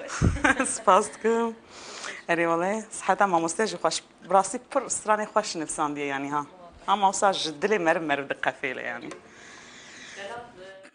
سپاس دکم. اری والله صحتا مامۆستای خوش براسی پر استرانی خوش نفساندیه یعنی ها. هم مامۆستا ji dilê me re dikefêle yani.